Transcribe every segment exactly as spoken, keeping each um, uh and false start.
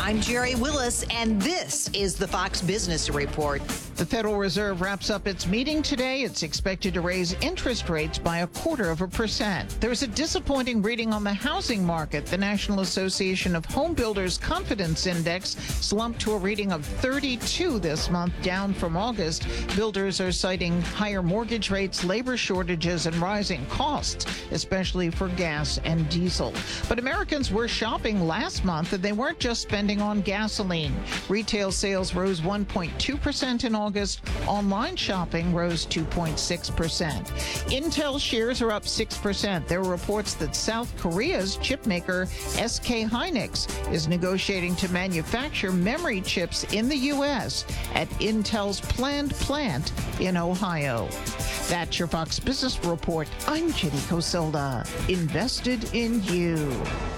I'm Jerry Willis, and this is the Fox Business Report. The Federal Reserve wraps up its meeting today. It's expected to raise interest rates by a quarter of a percent. There's a disappointing reading on the housing market. The National Association of Home Builders Confidence Index slumped to a reading of thirty-two this month, down from August. Builders are citing higher mortgage rates, labor shortages, and rising costs, especially for gas and diesel. But Americans were shopping last month, and they weren't just spending on gasoline. Retail sales rose one point two percent in August. Online shopping rose two point six percent. Intel shares are up six percent. There are reports that South Korea's chipmaker S K Hynix is negotiating to manufacture memory chips in the U S at Intel's planned plant in Ohio. That's your Fox Business Report. I'm Jenny Cosilda. Invested in you.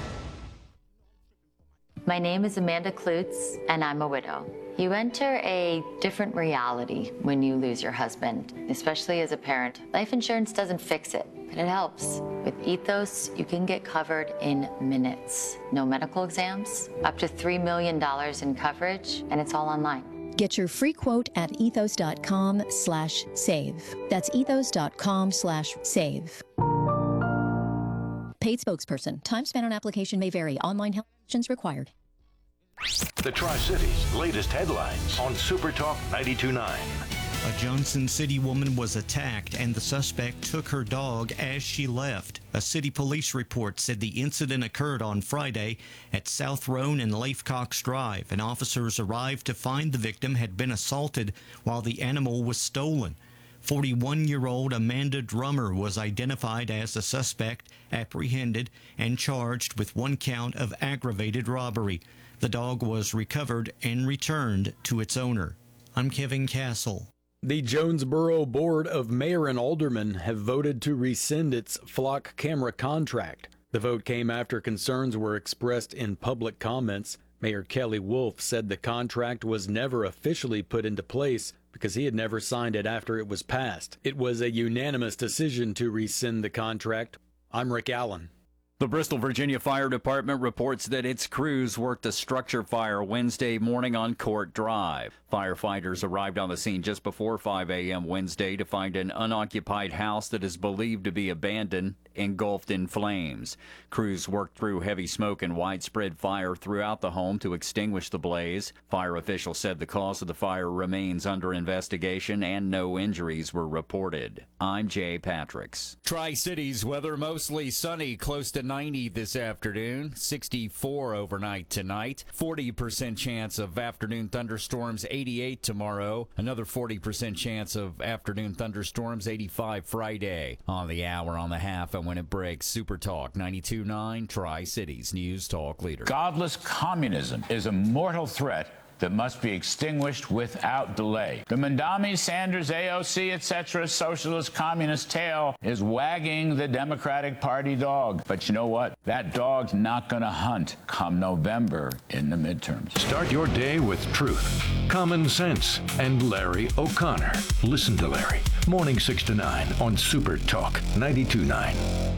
My name is Amanda Klutz, and I'm a widow. You enter a different reality when you lose your husband, especially as a parent. Life insurance doesn't fix it, but it helps. With Ethos, you can get covered in minutes. No medical exams, up to three million dollars in coverage, and it's all online. Get your free quote at ethos.com slash save. That's ethos.com slash save. Paid spokesperson. Time spent on application may vary. Online health questions required. The Tri-Cities' latest headlines on Super Talk ninety-two point nine. A Johnson City woman was attacked and the suspect took her dog as she left. A city police report said the incident occurred on Friday at South Roan and Leif Cox Drive, and officers arrived to find the victim had been assaulted while the animal was stolen. forty-one-year-old Amanda Drummer was identified as the suspect, apprehended, and charged with one count of aggravated robbery. The dog was recovered and returned to its owner. I'm Kevin Castle. The Jonesboro Board of Mayor and Aldermen have voted to rescind its flock camera contract. The vote came after concerns were expressed in public comments. Mayor Kelly Wolf said the contract was never officially put into place because he had never signed it after it was passed. It was a unanimous decision to rescind the contract. I'm Rick Allen. The Bristol, Virginia Fire Department reports that its crews worked a structure fire Wednesday morning on Court Drive. Firefighters arrived on the scene just before five a.m. Wednesday to find an unoccupied house that is believed to be abandoned, engulfed in flames. Crews worked through heavy smoke and widespread fire throughout the home to extinguish the blaze. Fire officials said the cause of the fire remains under investigation and no injuries were reported. I'm Jay Patricks. Tri-Cities weather mostly sunny, close to ninety this afternoon, sixty-four overnight tonight, forty percent chance of afternoon thunderstorms, eighty-eight tomorrow, another forty percent chance of afternoon thunderstorms, eighty-five Friday. On the hour, on the half, and when it breaks, Super Talk ninety-two point nine, Tri-Cities News Talk Leader. Godless communism is a mortal threat that must be extinguished without delay. The Mandami, Sanders, A O C, et cetera socialist communist tail is wagging the Democratic Party dog. But you know what? That dog's not going to hunt come November in the midterms. Start your day with truth, common sense, and Larry O'Connor. Listen to Larry, morning six to nine on Super Talk ninety-two point nine.